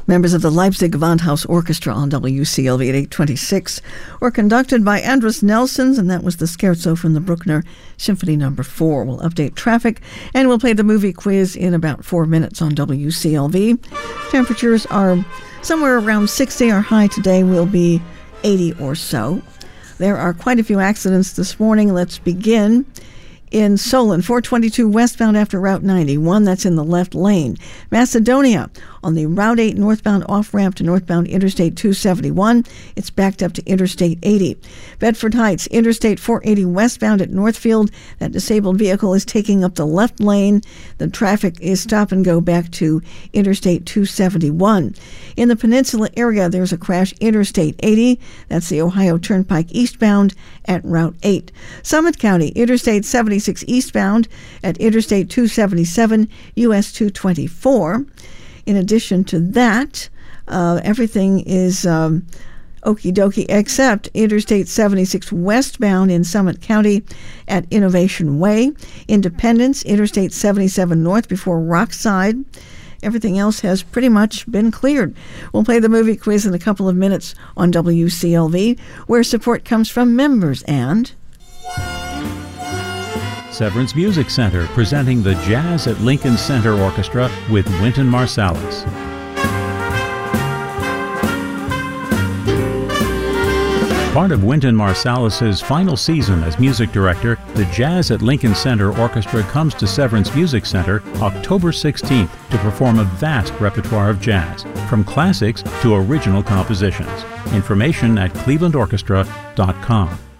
Members of the Leipzig Gewandhaus Orchestra on WCLV at 8:26 were conducted by Andras Nelsons, and that was the scherzo from the Bruckner Symphony No. 4. We'll update traffic, and we'll play the movie quiz in about 4 minutes on WCLV. Temperatures are somewhere around 60. Our high today will be 80 or so. There are quite a few accidents this morning. Let's begin in Solon, 422 westbound after Route 91. That's in the left lane. Macedonia, on the Route 8 northbound off-ramp to northbound Interstate 271. It's backed up to Interstate 80. Bedford Heights, Interstate 480 westbound at Northfield. That disabled vehicle is taking up the left lane. The traffic is stop and go back to Interstate 271. In the Peninsula area, there's a crash Interstate 80. That's the Ohio Turnpike eastbound at Route 8. Summit County, Interstate 76 eastbound at Interstate 277, US 224. In addition to that, everything is okie dokie except Interstate 76 westbound in Summit County at Innovation Way. Independence, Interstate 77 north before Rockside. Everything else has pretty much been cleared. We'll play the movie quiz in a couple of minutes on WCLV, where support comes from members and Severance Music Center, presenting the Jazz at Lincoln Center Orchestra with Wynton Marsalis. Part of Wynton Marsalis's final season as music director, the Jazz at Lincoln Center Orchestra comes to Severance Music Center October 16th to perform a vast repertoire of jazz, from classics to original compositions. Information at clevelandorchestra.com.